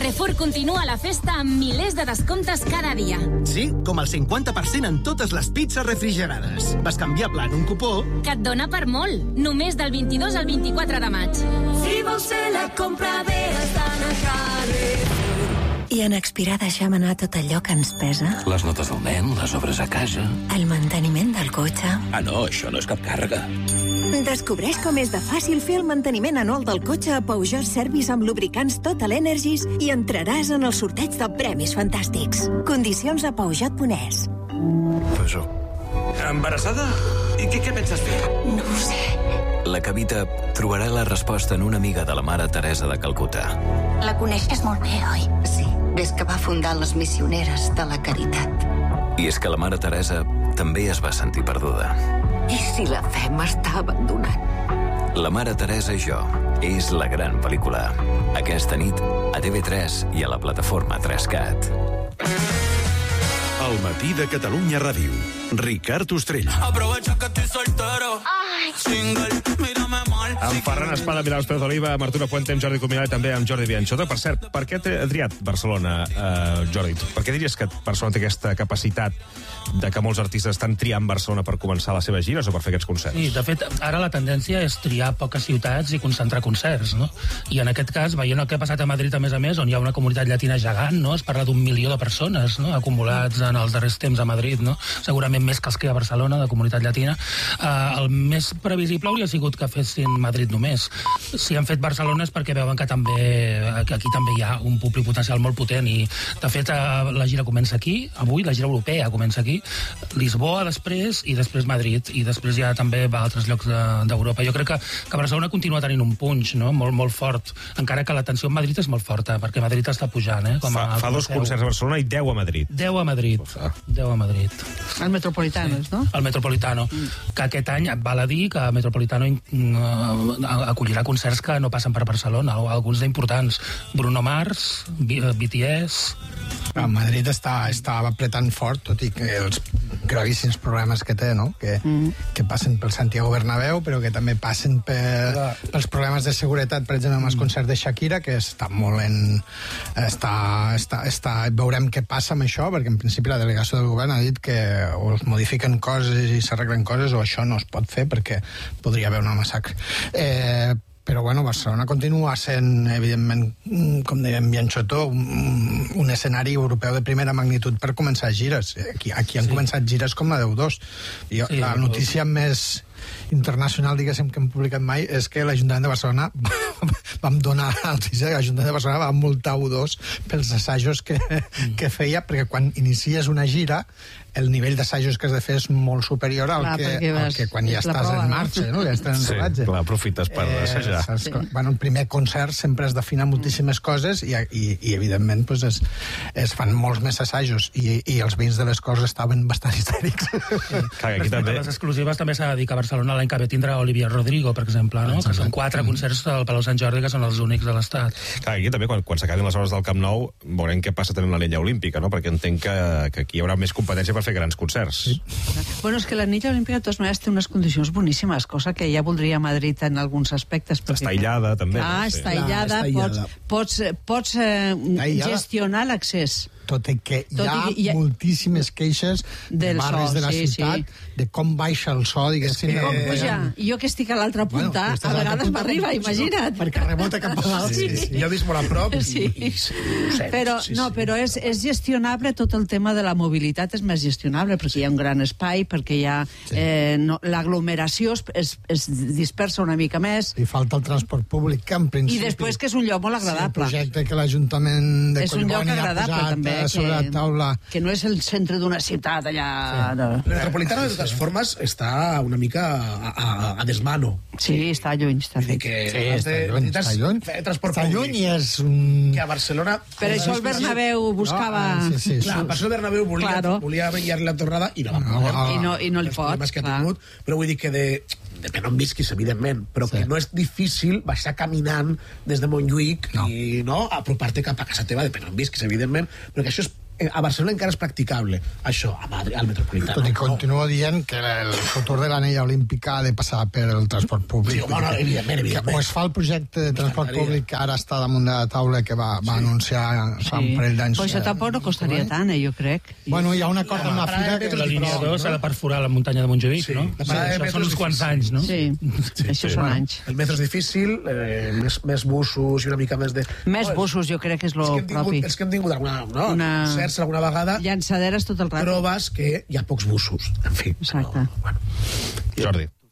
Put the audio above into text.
Carrefour continua la festa amb milers de descomptes cada dia. Sí, com el 50% en totes les pizzas refrigerades. Bescanviable en un cupó que et dona per molt. Només del 22 al 24 de maig. Si vols fer la compra bé, estan a Carrefour. I en expirar deixem anar tot allò que ens pesa? Les notes del nen, les obres a casa... El manteniment del cotxe... Ah, no, això no és cap càrrega. Descobreix com és de fàcil fer el manteniment anual del cotxe a Peugeot Service amb lubricants Total Energies i entraràs en el sorteig de premis fantàstics. Condicions a Peugeot.es. Peugeot. Embarassada? I què penses fer? No ho sé. La Cavita trobarà la resposta en una amiga de la Mare Teresa de Calcuta. La coneixes molt bé, oi? Sí, des que va fundar les Missioneres de la Caritat. I és que la Mare Teresa també es va sentir perduda. I si la fe m'està abandonant? La Mare Teresa i jo és la gran pel·lícula. Aquesta nit a TV3 i a la plataforma 3CAT. El matí de Catalunya Ràdio. Ricard Ostrell. Aprovecha que estoy soltero. Single, mírame mal. Amb Ferran Espada, Milagros Pérez Oliva, amb Arturo Puente, amb Jordi Cuminal i també amb Jordi Bianchota. Per cert, per què t'he triat Barcelona, Jordi? Per què diries que Barcelona té aquesta capacitat de que molts artistes estan triant Barcelona per començar les seves gires o per fer aquests concerts? Sí, de fet, ara la tendència és triar poques ciutats i concentrar concerts, no? I en aquest cas, veient el que ha passat a Madrid, a més, on hi ha una comunitat llatina gegant, no? Es parla d'1 milió de persones, no?, acumulats en els darrers temps a Madrid, no? Segurament més que els que hi ha a Barcelona, de comunitat llatina. El més previsible hauria sigut que fessin Madrid només. Si han fet Barcelona és perquè veuen que aquí també hi ha un públic potencial molt potent i, de fet, la gira comença aquí, avui, la gira europea comença aquí, Lisboa després i després Madrid, i després ja també va a altres llocs d'Europa. Jo crec que Barcelona continua tenint un punch, no?, molt fort, encara que la tensió a Madrid és molt forta, perquè Madrid està pujant, Fa 2 concerts a Barcelona i 10 a Madrid. 10 a Madrid. 10 a Madrid. El Metropolitano, sí. No? El Metropolitano, que aquest any val a dir que el Metropolitano acollirà concerts que no passen per Barcelona, alguns d'importants. Bruno Mars, BTS... A Madrid està apretant fort, tot i que els gravíssims problemes que té, no? Que passen pel Santiago Bernabéu, però que també passen pels problemes de seguretat, per exemple, amb els concerts de Shakira, que està molt en... Veurem què passa amb això, perquè en principi la delegació del govern ha dit que o es modifiquen coses i s'arreglen coses o això no es pot fer perquè podria haver una massacre. Però, bueno, Barcelona continua sent, evidentment, com dèiem, Bianchotó, un escenari europeu de primera magnitud per començar gires. Aquí han començat gires com la d'U2. La notícia més internacional, diguéssim, que hem publicat mai és que l'Ajuntament de Barcelona vam donar la notícia que l'Ajuntament de Barcelona va multar U2 pels assajos que feia, perquè quan inicies una gira el nivell d'assajos que has de fer és molt superior al que quan ja estàs en marxa, no? Ja estàs en rodatge. Clar, aprofites per assajar. Bueno, el primer concert sempre es defina moltíssimes coses i evidentment, es fan molts més assajos i els veïns de les Corts estaven bastant histèrics. Respecte a les exclusives, també s'ha de dir que a Barcelona l'any que ve tindrà Olivia Rodrigo, per exemple, no? Que són 4 concerts del Palau Sant Jordi que són els únics de l'Estat. Clar, aquí també, quan s'acabin les hores del Camp Nou, veurem què passa tenint l'anella olímpica, no? Perquè entenc que aquí hi haurà més competència per fer grans concerts. Sí. Bueno, és que l'anella olímpica de totes maneres té unes condicions boníssimes, cosa que ja voldria Madrid en alguns aspectes. Està aïllada, també. Està aïllada, pots gestionar l'accés. Tot i que hi ha moltíssimes queixes de barris de la ciutat, de com baixa el so, diguéssim. Com puja? Jo que estic a l'altra punta, a vegades m'arriba, imagina't. Perquè rebota cap a dalt. Jo visc molt a prop. Però és gestionable, tot el tema de la mobilitat és més gestionable, perquè hi ha un gran espai, perquè hi ha l'aglomeració es dispersa una mica més. I falta el transport públic, que en principi... I després que és un lloc molt agradable. Sí, el projecte que l'Ajuntament de Collboni ha posat sobre la taula... Que no és el centre d'una ciutat allà... El Metropolitano, de totes formes, està una mica a desmano. Sí, està lluny. Està lluny. Està lluny i és un... Que a Barcelona... Per això el Bernabéu buscava... Clar, per això el Bernabéu volia vetllar la tornada i no va poder. I no el pot. Però vull dir que depèn on visquis, evidentment, però que no és difícil baixar caminant des de Montjuïc i apropar-te cap a casa teva, depèn on visquis, evidentment, però que això és a Barcelona encara és practicable això, a Madrid, al Metropolitano. Tot i continuo dient que el futur de l'anella olímpica ha de passar per el transport públic. Sí, home, evidentment. O es fa el projecte de transport públic que ara està damunt de la taula que va anunciar fa un parell d'anys. Però això tampoc no costaria tant, jo crec. Bueno, hi ha un acord amb la Fira que... La línia 2 s'ha de perforar la muntanya de Montjuïc, no? Això són uns quants anys, no? Sí, això són anys. El metro és difícil, més busos i una mica més de... Més busos, jo crec que és lo propi. Els que hem tingut alguna vegada llançaderes tot el rato. trobes que hi ha pocs busos. En fi. Exacte. Jordi.